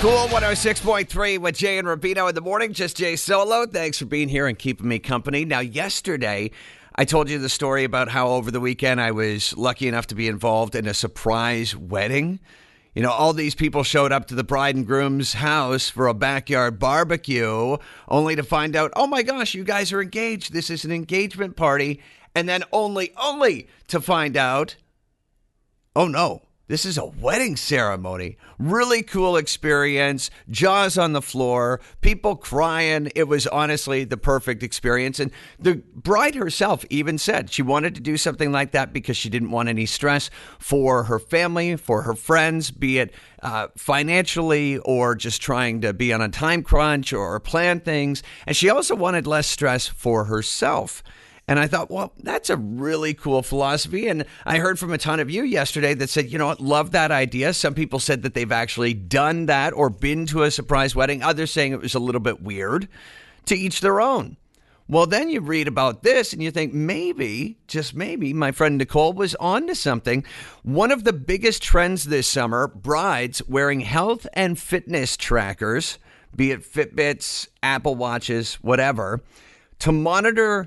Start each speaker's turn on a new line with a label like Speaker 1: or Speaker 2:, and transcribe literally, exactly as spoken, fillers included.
Speaker 1: Cool one oh six point three with Jay and Rubino in the morning. Just Jay solo. Thanks for being here and keeping me company. Now, yesterday, I told you the story about how over the weekend I was lucky enough to be involved in a surprise wedding. You know, all these people showed up to the bride and groom's house for a backyard barbecue, only to find out, oh my gosh, you guys are engaged. This is an engagement party. And then only, only to find out, oh no. This is a wedding ceremony. Really cool experience. Jaws on the floor. People crying. It was honestly the perfect experience. And the bride herself even said she wanted to do something like that because she didn't want any stress for her family, for her friends, be it uh, financially or just trying to be on a time crunch or plan things. And she also wanted less stress for herself. And I thought, well, that's a really cool philosophy. And I heard from a ton of you yesterday that said, you know what, love that idea. Some people said that they've actually done that or been to a surprise wedding. Others saying it was a little bit weird. To each their own. Well, then you read about this and you think maybe, just maybe, my friend Nicole was onto something. One of the biggest trends this summer, brides wearing health and fitness trackers, be it Fitbits, Apple Watches, whatever, to monitor